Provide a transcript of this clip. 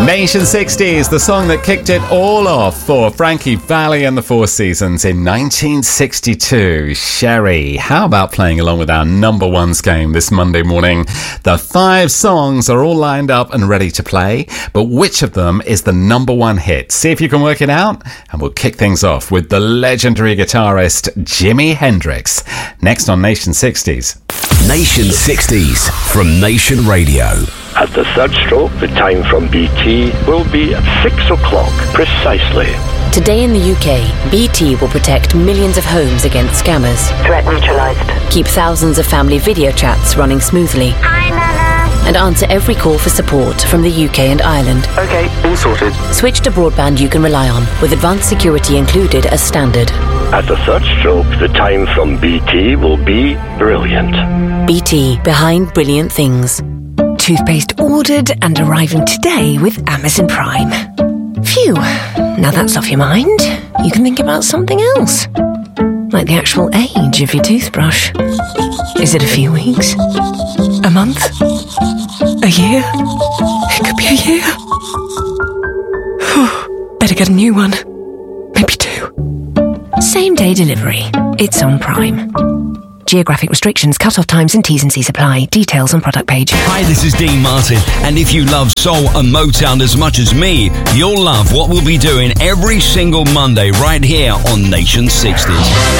Nation 60s, the song that kicked it all off for Frankie Valli and the Four Seasons in 1962. Sherry, how about playing along with our number ones game this Monday morning? The 5 songs are all lined up and ready to play, but which of them is the number one hit? See if you can work it out, and we'll kick things off with the legendary guitarist Jimi Hendrix. Next on Nation 60s. Nation 60s from Nation Radio. At the third stroke, the time from BT will be at 6 o'clock precisely. Today in the UK, BT will protect millions of homes against scammers. Threat neutralized. Keep thousands of family video chats running smoothly. Hi, Nana. And answer every call for support from the UK and Ireland. Okay, all sorted. Switch to broadband you can rely on, with advanced security included as standard. At the third stroke, the time from BT will be brilliant. BT, behind brilliant things. Toothpaste ordered and arriving today with Amazon Prime. Phew, now that's off your mind. You can think about something else. Like the actual age of your toothbrush. Is it a few weeks? A month? A year? It could be a year. Better get a new one. Maybe 2. Same day delivery. It's on Prime. Geographic restrictions, cut-off times and T's and C's apply. Details on product page. Hi, this is Dean Martin, and if you love soul and Motown as much as me, you'll love what we'll be doing every single Monday right here on Nation 60s.